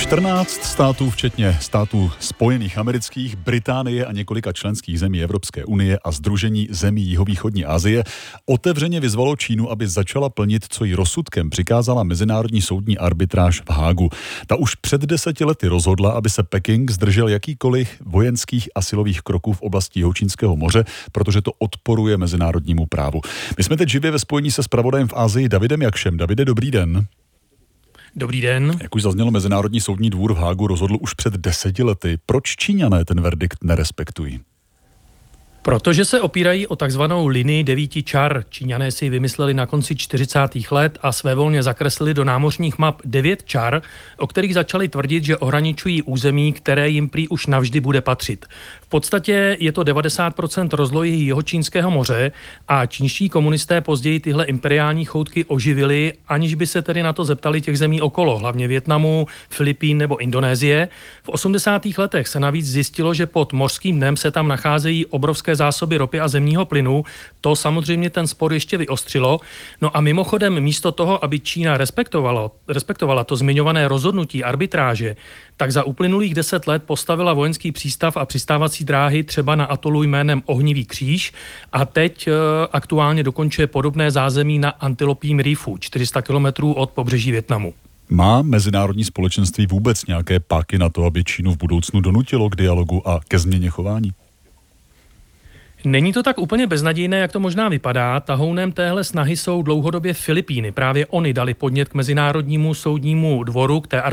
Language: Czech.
14 států, včetně států Spojených amerických, Británie a několika členských zemí Evropské unie a Sdružení zemí jihovýchodní Asie otevřeně vyzvalo Čínu, aby začala plnit, co jí rozsudkem přikázala Mezinárodní soudní arbitráž v Hágu. Ta už před 10 lety rozhodla, aby se Peking zdržel jakýkoliv vojenských a silových kroků v oblasti Jihočínského moře, protože to odporuje mezinárodnímu právu. My jsme teď živě ve spojení se zpravodajem v Asii Davidem Jakšem. Davide, dobrý den. Dobrý den. Jak už zaznělo, Mezinárodní soudní dvůr v Hágu rozhodl už před 10 lety. Proč Číňané ten verdikt nerespektují? Protože se opírají o takzvanou linii 9 čar. Číňané si vymysleli na konci 40. let a svévolně zakreslili do námořních map 9 čar, o kterých začali tvrdit, že ohraničují území, které jim prý už navždy bude patřit. V podstatě je to 90% rozlohy Jihočínského moře a čínští komunisté později tyhle imperiální choutky oživili, aniž by se tedy na to zeptali těch zemí okolo, hlavně Vietnamu, Filipín nebo Indonésie. V 80. letech se navíc zjistilo, že pod mořským dnem se tam nacházejí obrovské zásoby ropy a zemního plynu. To samozřejmě ten spor ještě vyostřilo. No a mimochodem místo toho, aby Čína respektovala to zmiňované rozhodnutí arbitráže, tak za uplynulých 10 let postavila vojenský přístav a přistávací dráhy třeba na atolu jménem Ohnivý kříž a teď aktuálně dokončuje podobné zázemí na Antilopím Reefu, 400 kilometrů od pobřeží Vietnamu. Má mezinárodní společenství vůbec nějaké páky na to, aby Čínu v budoucnu donutilo k dialogu a ke změně chování? Není to tak úplně beznadějné, jak to možná vypadá. Tahounem téhle snahy jsou dlouhodobě Filipíny. Právě oni dali podnět k Mezinárodnímu soudnímu dvoru, k té